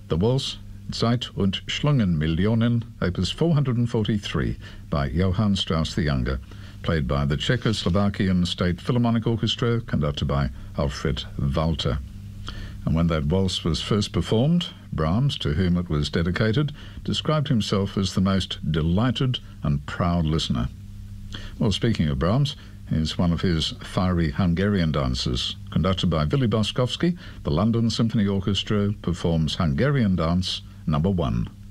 The waltz Zeit und Schlangenmillionen, opus 443 by Johann Strauss the Younger, played by the Czechoslovakian State Philharmonic Orchestra, conducted by Alfred Walter. And when that waltz was first performed, Brahms, to whom it was dedicated, described himself as the most delighted and proud listener. Well, speaking of Brahms, here's one of his fiery Hungarian dances. Conducted by Willy Boskovsky, the London Symphony Orchestra performs Hungarian Dance No. 1.